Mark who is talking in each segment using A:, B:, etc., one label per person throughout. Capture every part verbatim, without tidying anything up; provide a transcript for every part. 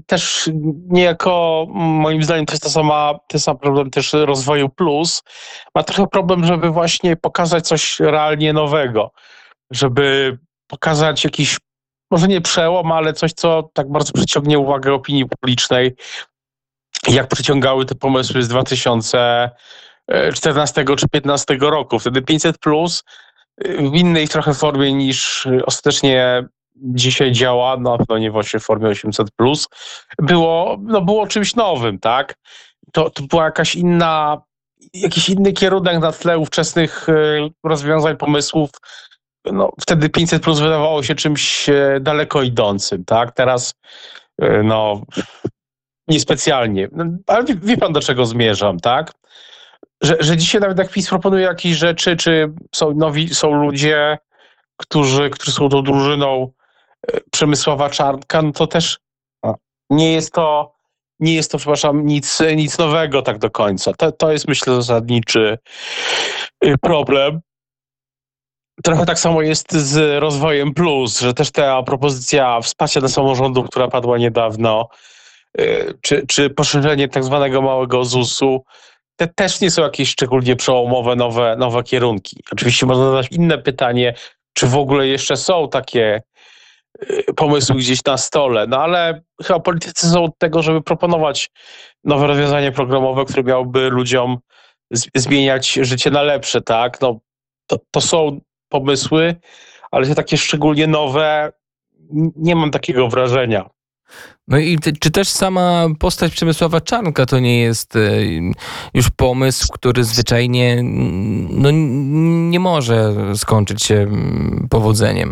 A: też niejako, moim zdaniem, to jest ta sama, ten sam problem też rozwoju plus. Ma trochę problem, żeby właśnie pokazać coś realnie nowego. Żeby pokazać jakiś, może nie przełom, ale coś, co tak bardzo przyciągnie uwagę opinii publicznej, jak przyciągały te pomysły z dwa tysiące czternastego czy piętnastego roku. Wtedy pięćset plus w innej trochę formie niż ostatecznie dzisiaj działa, na pewno nie właśnie w formie osiemset plus, było, no było czymś nowym, tak? To, to była jakaś inna, jakiś inny kierunek na tle ówczesnych rozwiązań, pomysłów. No, wtedy pięćset plus wydawało się czymś daleko idącym, tak? Teraz no niespecjalnie. Ale wie, wie pan, do czego zmierzam, tak? Że, że dzisiaj nawet jak PiS proponuje jakieś rzeczy, czy są nowi, są ludzie, którzy, którzy są tą drużyną Przemysława Czarnka, no to też nie jest to, nie jest to, przepraszam, nic, nic nowego tak do końca. To, to jest, myślę, zasadniczy problem. Trochę tak samo jest z rozwojem plus, że też ta propozycja wsparcia dla samorządów, która padła niedawno, czy, czy poszerzenie tak zwanego małego zusu, te też nie są jakieś szczególnie przełomowe, nowe, nowe kierunki. Oczywiście można zadać inne pytanie, czy w ogóle jeszcze są takie pomysły gdzieś na stole, no ale chyba politycy są od tego, żeby proponować nowe rozwiązania programowe, które miałyby ludziom z- zmieniać życie na lepsze, tak? No, to, to są pomysły, ale te takie szczególnie nowe, n- nie mam takiego wrażenia.
B: No i ty, czy też sama postać Przemysława Czarnka to nie jest e, już pomysł, który zwyczajnie mm, no, n- nie może skończyć się mm, powodzeniem?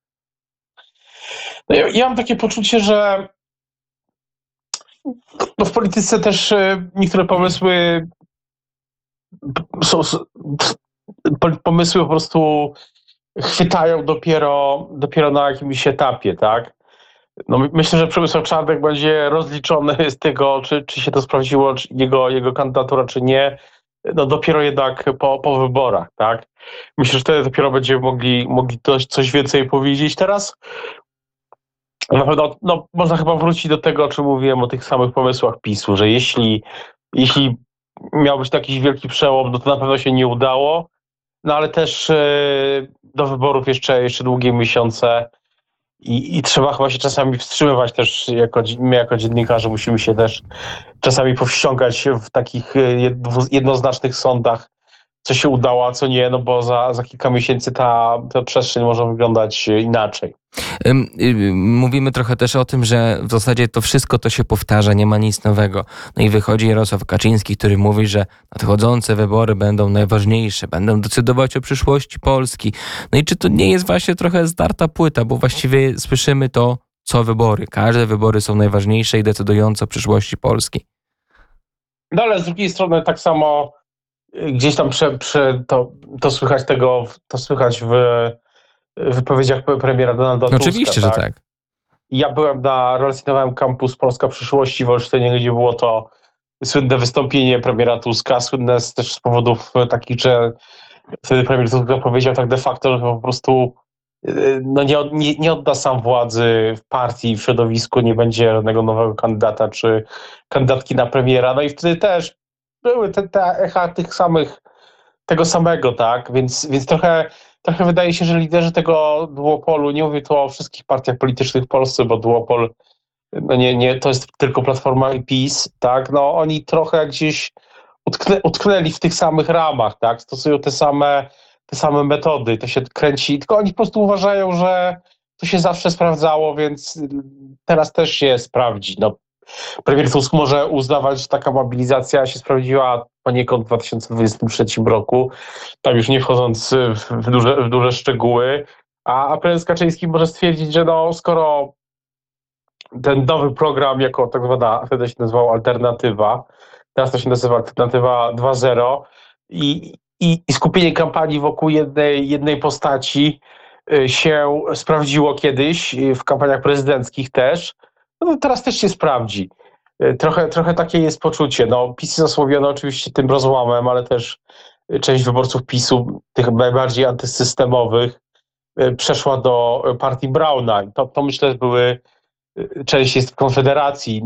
A: No ja, ja mam takie poczucie, że no w polityce też e, niektóre pomysły są, s- po- pomysły po prostu chwytają dopiero, dopiero na jakimś etapie, tak? No my- myślę, że Przemysław Czarnek będzie rozliczony z tego, czy, czy się to sprawdziło, czy jego, jego kandydatura, czy nie, no dopiero jednak po, po wyborach, tak? Myślę, że wtedy dopiero będziemy mogli, mogli coś, coś więcej powiedzieć. Teraz na pewno no, można chyba wrócić do tego, o czym mówiłem, o tych samych pomysłach PiSu, że jeśli, jeśli miał być taki wielki przełom, no to na pewno się nie udało, no ale też e, do wyborów jeszcze, jeszcze długie miesiące i, i trzeba chyba się czasami wstrzymywać też, jako, dzi- my jako dziennikarze musimy się też czasami powściągać w takich e, jed- dwu- jednoznacznych sądach, co się udało, a co nie, no bo za, za kilka miesięcy ta, ta przestrzeń może wyglądać e, inaczej.
B: Ym, y, Mówimy trochę też o tym, że w zasadzie to wszystko to się powtarza, nie ma nic nowego. No i wychodzi Jarosław Kaczyński, który mówi, że nadchodzące wybory będą najważniejsze, będą decydować o przyszłości Polski. No i czy to nie jest właśnie trochę zdarta płyta, bo właściwie słyszymy to co wybory. Każde wybory są najważniejsze i decydujące o przyszłości Polski.
A: No ale z drugiej strony tak samo y, gdzieś tam prze, prze, to, to słychać tego, to słychać w wypowiedziach pre- premiera Donalda Tuska.
B: Oczywiście, że tak.
A: Ja byłem na, relacjonowałem kampus Polska Przyszłości w Olsztynie, gdzie było to słynne wystąpienie premiera Tuska, słynne z, też z powodów takich, że wtedy premier Tusk powiedział tak de facto, że po prostu y, no nie, od- nie, nie odda sam władzy w partii, w środowisku, nie będzie żadnego nowego kandydata czy kandydatki na premiera. No i wtedy też były te, te echa tych samych, tego samego, tak? Więc, więc trochę, trochę wydaje się, że liderzy tego duopolu, nie mówię tu o wszystkich partiach politycznych w Polsce, bo duopol no nie, nie, to jest tylko Platforma i PiS, tak? No oni trochę gdzieś utknę, utknęli w tych samych ramach, tak? Stosują te same, te same metody, to się kręci, tylko oni po prostu uważają, że to się zawsze sprawdzało, więc teraz też się sprawdzi. No, premier Tusk może uznawać, że taka mobilizacja się sprawdziła poniekąd w dwa tysiące dwudziestym trzecim roku, tam już nie wchodząc w, w, duże, w duże szczegóły, a, a prezes Kaczyński może stwierdzić, że no skoro ten nowy program jako tak zwana, wtedy się nazywał Alternatywa, teraz to się nazywa Alternatywa dwa zero i, i, i skupienie kampanii wokół jednej, jednej postaci y, się sprawdziło kiedyś, y, w kampaniach prezydenckich też, no to teraz też się sprawdzi. Y, Trochę, trochę takie jest poczucie. No, PiS zasłowiono oczywiście tym rozłamem, ale też y, część wyborców PiSu, tych najbardziej antysystemowych, y, przeszła do y, partii Brauna. I To, to myślę, że były, y, część jest w Konfederacji.